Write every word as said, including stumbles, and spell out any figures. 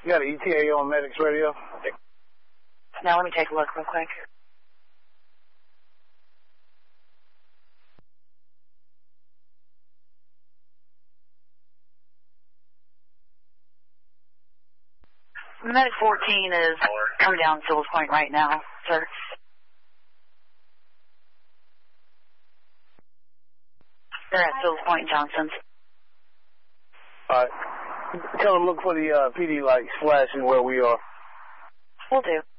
You got an E T A on Medics Radio? Now let me take a look real quick. Medic fourteen is coming down Silver Point right now, sir. They're at Silver Point and Johnson's. All right. Tell them look for the uh, P D lights flashing where we are. Will do.